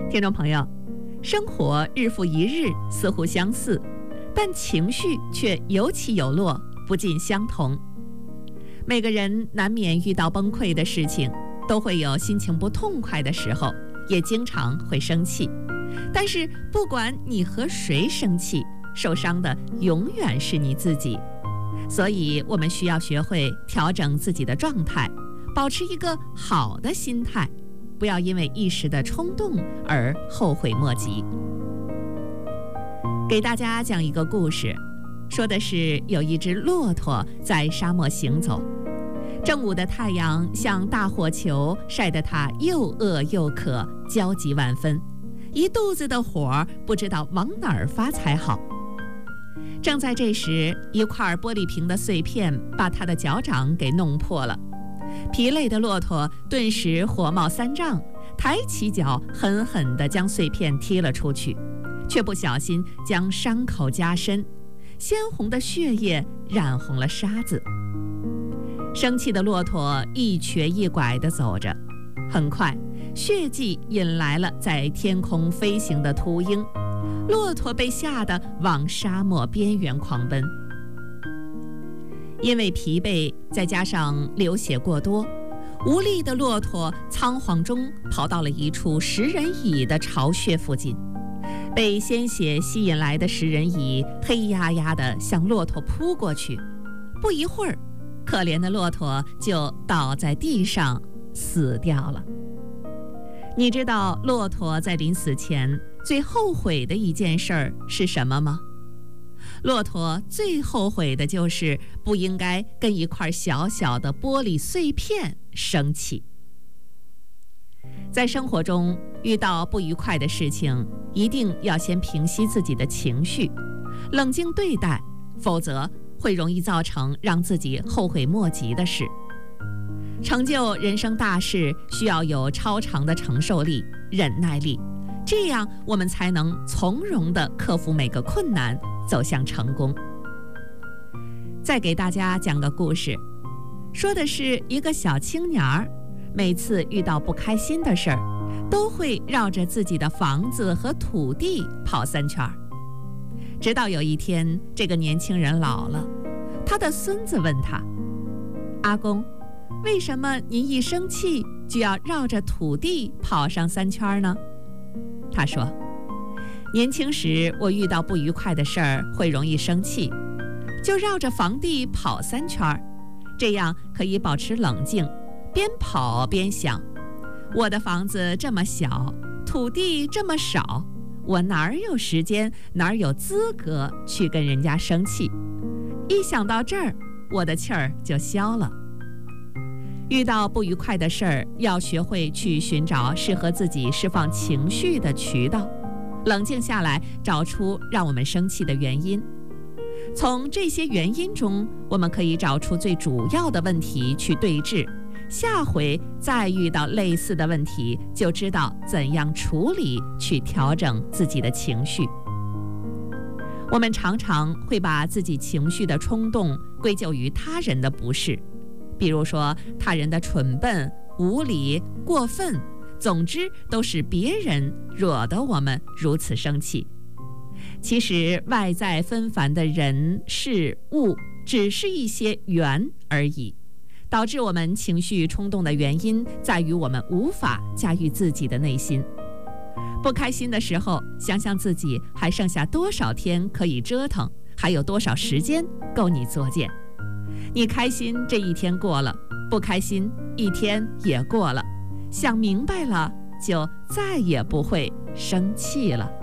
听众朋友，生活日复一日，似乎相似，但情绪却有起有落，不尽相同。每个人难免遇到崩溃的事情，都会有心情不痛快的时候，也经常会生气。但是不管你和谁生气，受伤的永远是你自己。所以我们需要学会调整自己的状态，保持一个好的心态，不要因为一时的冲动而后悔莫及。给大家讲一个故事，说的是有一只骆驼在沙漠行走，正午的太阳像大火球，晒得它又饿又渴，焦急万分，一肚子的火，不知道往哪儿发才好。正在这时，一块玻璃瓶的碎片把他的脚掌给弄破了。疲累的骆驼顿时火冒三丈，抬起脚狠狠地将碎片踢了出去，却不小心将伤口加深，鲜红的血液染红了沙子。生气的骆驼一瘸一拐地走着，很快血迹引来了在天空飞行的秃鹰，骆驼被吓得往沙漠边缘狂奔。因为疲惫再加上流血过多，无力的骆驼仓皇中跑到了一处食人蚁的巢穴附近，被鲜血吸引来的食人蚁黑压压地向骆驼扑过去，不一会儿，可怜的骆驼就倒在地上死掉了。你知道骆驼在临死前最后悔的一件事儿是什么吗？骆驼最后悔的就是不应该跟一块小小的玻璃碎片生气。在生活中遇到不愉快的事情，一定要先平息自己的情绪，冷静对待，否则会容易造成让自己后悔莫及的事。成就人生大事需要有超长的承受力、忍耐力，这样我们才能从容地克服每个困难，走向成功。再给大家讲个故事，说的是一个小青年儿，每次遇到不开心的事儿，都会绕着自己的房子和土地跑3圈。直到有一天，这个年轻人老了，他的孙子问他：阿公，为什么您一生气就要绕着土地跑上3圈呢？他说：年轻时我遇到不愉快的事儿会容易生气，就绕着房地跑3圈，这样可以保持冷静，边跑边想，我的房子这么小，土地这么少，我哪儿有时间，哪儿有资格去跟人家生气？一想到这儿，我的气儿就消了。遇到不愉快的事儿，要学会去寻找适合自己释放情绪的渠道，冷静下来，找出让我们生气的原因。从这些原因中，我们可以找出最主要的问题去对治，下回再遇到类似的问题，就知道怎样处理，去调整自己的情绪。我们常常会把自己情绪的冲动归咎于他人的不是，比如说他人的蠢笨、无理、过分，总之都是别人惹得我们如此生气。其实外在纷繁的人事物只是一些缘而已，导致我们情绪冲动的原因在于我们无法驾驭自己的内心。不开心的时候，想想自己还剩下多少天可以折腾，还有多少时间够你作践。你开心这一天过了，不开心一天也过了，想明白了，就再也不会生气了。